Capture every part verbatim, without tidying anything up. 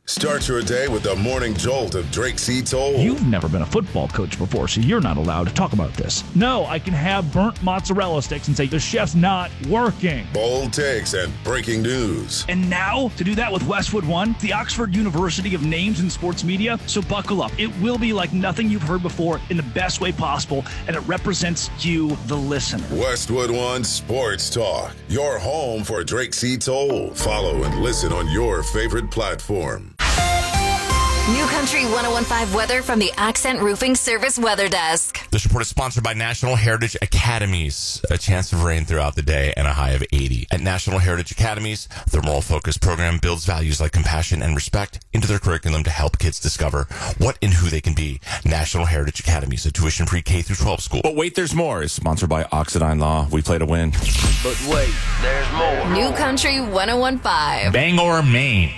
Start your day with the morning jolt of Drake C. Toll. You've never been a football coach before, so you're not allowed to talk about this. No, I can have burnt mozzarella sticks and say the chef's not working. Bold takes and breaking news. And now, to do that with Westwood One, the Oxford University of names in sports media, so buckle up. It will be like nothing you've heard before in the best way possible, and it represents you, the listener. Westwood One Sports Talk, your home for Drake C. Toll. Follow and listen on your favorite platform. New Country one oh one point five weather from the Accent Roofing Service Weather Desk. This report is sponsored by National Heritage Academies. A chance of rain throughout the day and a high of eighty. At National Heritage Academies, their moral-focused program builds values like compassion and respect into their curriculum to help kids discover what and who they can be. National Heritage Academies, a tuition-free K through twelve school. But Wait, There's More is sponsored by Oxidine Law. We play to win. But wait, there's more. New Country one oh one point five. Bangor, Maine.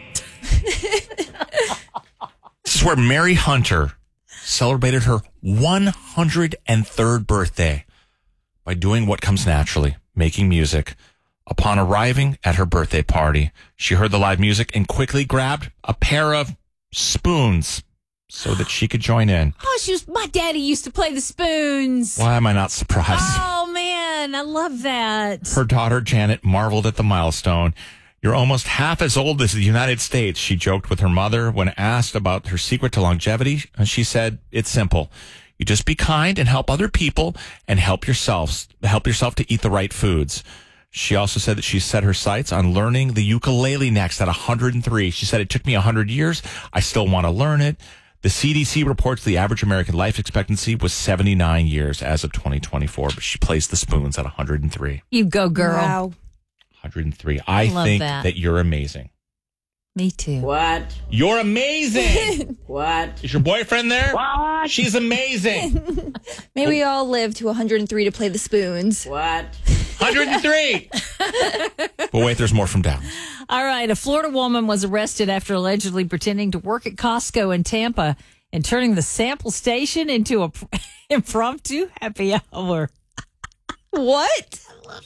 This is where Mary Hunter celebrated her one hundred third birthday by doing what comes naturally, making music. Upon arriving at her birthday party, she heard the live music and quickly grabbed a pair of spoons so that she could join in. Oh, she was. My daddy used to play the spoons. Why am I not surprised? Oh, man, I love that. Her daughter, Janet, marveled at the milestone. You're almost half as old as the United States, she joked with her mother when asked about her secret to longevity. She said, it's simple. You just be kind and help other people and help yourselves, help yourself to eat the right foods. She also said that she set her sights on learning the ukulele next at one hundred three. She said, it took me one hundred years. I still want to learn it. The C D C reports the average American life expectancy was seventy-nine years as of twenty twenty-four, but she plays the spoons at one hundred three. You go, girl. Wow. one hundred three. I Love think that. that you're amazing. Me too. What? You're amazing. What? Is your boyfriend there? What? She's amazing. May we all live to one hundred three to play the spoons. What? one hundred three. But wait, there's more from Dallas. All right. A Florida woman was arrested after allegedly pretending to work at Costco in Tampa and turning the sample station into a pr- impromptu happy hour. What?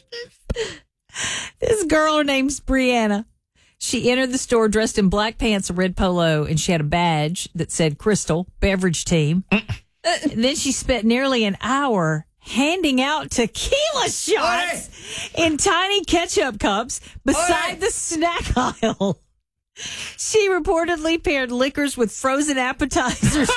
This girl, her name's Brianna. She entered the store dressed in black pants and red polo, and she had a badge that said Crystal Beverage Team. Then she spent nearly an hour handing out tequila shots in tiny ketchup cups beside the snack aisle. She reportedly paired liquors with frozen appetizers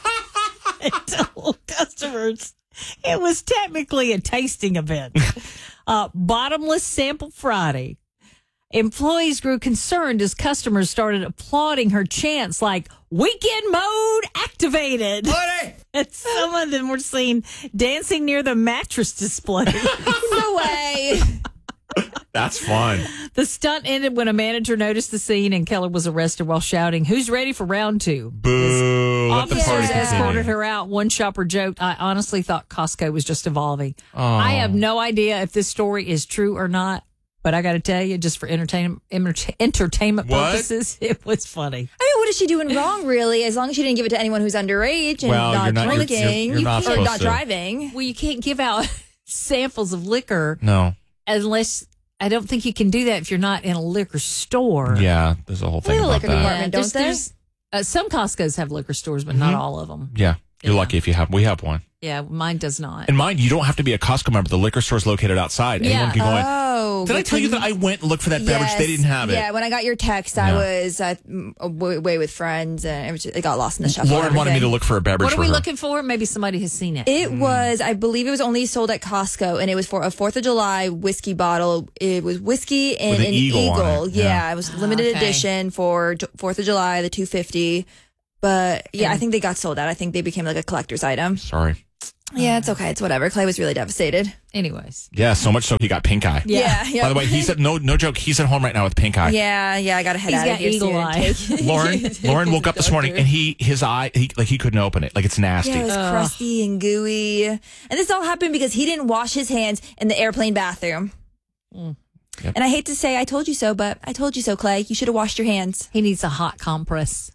and told customers it was technically a tasting event. Uh, bottomless Sample Friday. Employees grew concerned as customers started applauding her chants like, weekend mode activated. And some of them were seen dancing near the mattress display. No way. That's fun. The stunt ended when a manager noticed the scene and Keller was arrested while shouting, who's ready for round two? Boo. Let the Officers party escorted continue. her out. One shopper joked, I honestly thought Costco was just evolving. Oh. I have no idea if this story is true or not, but I got to tell you, just for entertainment entertainment What? purposes, it was funny. I mean, what is she doing wrong, really? As long as she didn't give it to anyone who's underage and Well, not you're not- you're- drinking you're- you're not or supposed not to. driving. Well, you can't give out samples of liquor No. unless, I don't think you can do that if you're not in a liquor store. Yeah, there's a whole thing Well, about liquor that. department. there's, don't they? there's, uh, some Costco's have liquor stores, but not all of them. Yeah. You're Yeah. lucky if you have. We have one. Yeah, mine does not. And mine, you don't have to be a Costco member. The liquer store's located outside. Yeah. Anyone can go in. Oh. Did I good tell you to- that I went and looked for that beverage? Yes. They didn't have it. Yeah, when I got your text, I No. was uh, m- away with friends, and it, was just, it got lost in the shuffle. Lauren and wanted me to everything. look for a beverage What are for we her. looking for? Maybe somebody has seen it. It was, I believe it was only sold at Costco, and it was for a fourth of July whiskey bottle. It was whiskey and With an an eagle on it. Yeah. Yeah. it was limited Okay. edition for J- fourth of July, the two fifty. But yeah, I And- think they got sold out. I think they became like a collector's item. Sorry. Yeah, it's okay. It's whatever. Clay was really devastated. Anyways. Yeah, so much so he got pink eye. Yeah. yeah. By the way, he's at no no joke. He's at home right now with pink eye. Yeah, yeah, I got to head He's out got of here eagle soon. eye. Take- Lauren Lauren woke up this morning and he his eye he like he couldn't open it. Like it's nasty. Yeah, it was crusty and gooey. And this all happened because he didn't wash his hands in the airplane bathroom. Mm. Yep. And I hate to say I told you so, but I told you so, Clay. You should have washed your hands. He needs a hot compress.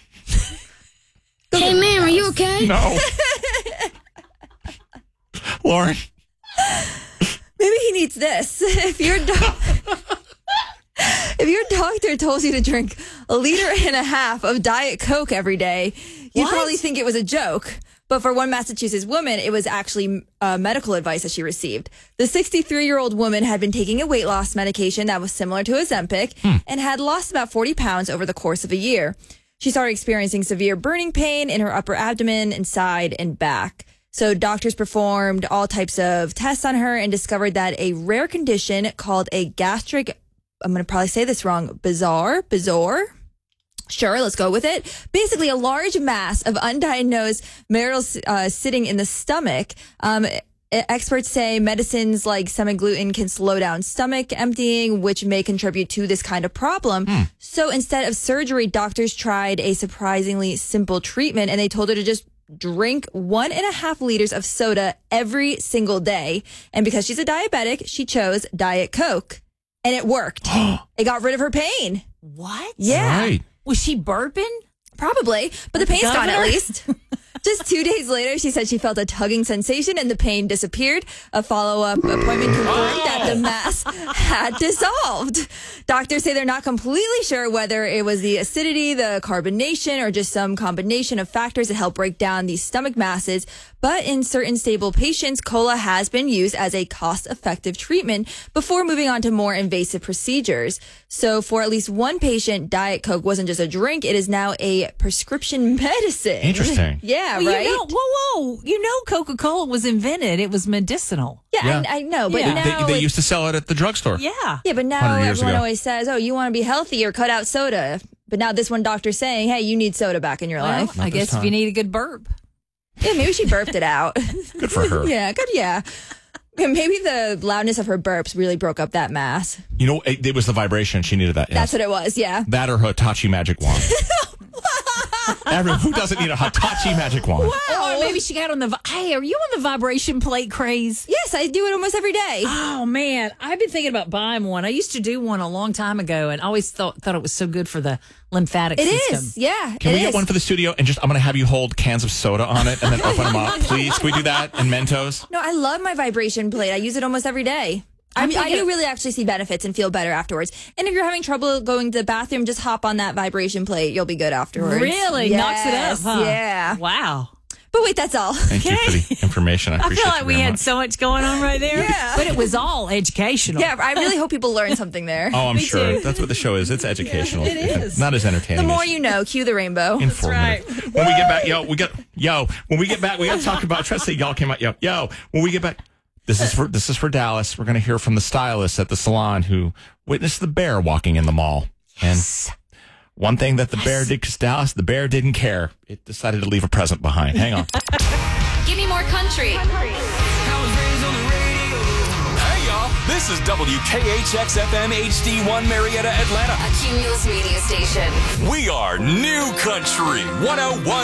Hey, man, are you okay? No. Lauren. Maybe he needs this. If your dog If your doctor told you to drink a liter and a half of Diet Coke every day, you'd What? probably think it was a joke. But for one Massachusetts woman, it was actually uh, medical advice that she received. The sixty-three-year-old woman had been taking a weight loss medication that was similar to Ozempic Hmm. and had lost about forty pounds over the course of a year. She started experiencing severe burning pain in her upper abdomen and side and back. So doctors performed all types of tests on her and discovered that a rare condition called a gastric, I'm going to probably say this wrong, bizarre, bizarre. Sure, let's go with it. Basically, a large mass of undiagnosed marital uh, sitting in the stomach. Um, experts say medicines like semaglutide can slow down stomach emptying, which may contribute to this kind of problem. Hmm. So instead of surgery, doctors tried a surprisingly simple treatment, and they told her to just drink one and a half liters of soda every single day. And because she's a diabetic, she chose Diet Coke. And it worked. It got rid of her pain. What? Yeah. Right. Was she burping? Probably, but the pain's gone at Governor? least. Just two days later, she said she felt a tugging sensation and the pain disappeared. A follow-up appointment confirmed that the mass had dissolved. Doctors say they're not completely sure whether it was the acidity, the carbonation, or just some combination of factors that help break down these stomach masses. But in certain stable patients, cola has been used as a cost-effective treatment before moving on to more invasive procedures. So for at least one patient, Diet Coke wasn't just a drink. It is now a prescription medicine. Interesting. Yeah, Well, right? You know, whoa, whoa. You know Coca-Cola was invented. It was medicinal. Yeah, Yeah. I, I know, but Yeah. They, now they it's- used to sell it at the drugstore. Yeah. yeah, but one now hundred years everyone ago. always says, "Oh, you want to be healthy or cut out soda." But now this one doctor's saying, "Hey, you need soda back in your Well, life." I this guess if time. you need a good burp. Yeah, maybe she burped it out. Good for her. yeah, good. Yeah, Yeah, maybe the loudness of her burps really broke up that mass. You know, it, it was the vibration. She needed that. That's yes. what it was. Yeah. That or Hitachi magic wand. Every, who doesn't need a Hitachi magic wand? Or maybe she got on the. vi- Hey, are you on the vibration plate craze? Yes, I do it almost every day. Oh man, I've been thinking about buying one. I used to do one a long time ago, and always thought thought it was so good for the lymphatic It system. is. Yeah. Can it we get is. one for the studio and just I'm going to have you hold cans of soda on it and then open them up, please? Can we do that? And Mentos? No, I love my vibration plate. I use it almost every day. I I'm mean, I thinking- do really actually see benefits and feel better afterwards. And if you're having trouble going to the bathroom, just hop on that vibration plate. You'll be good afterwards. Really knocks it up. Yes, Huh? Yeah. Wow. But wait, that's all. Thank you for the information. I I appreciate feel like you we very had much. so much going on right there. Yeah. But it was all educational. Yeah, I really hope people learn something there. Oh, I'm Me sure. too. That's what the show is. It's educational. it is. Not as The entertaining. more as you know, cue the rainbow. informative. When we get back, yo, we got yo. When we get back, we got to talk about. Try to say y'all came out. Yo, yo. When we get back, this is for this is for Dallas. We're going to hear from the stylist at the salon who witnessed the bear walking in the mall. And one thing that the bear did, because Dallas, the bear didn't care. It decided to leave a present behind. Hang on. Give me more country. Hey, y'all. This is W K H X F M H D one Marietta, Atlanta. A Cumulus media station. We are New Country one oh one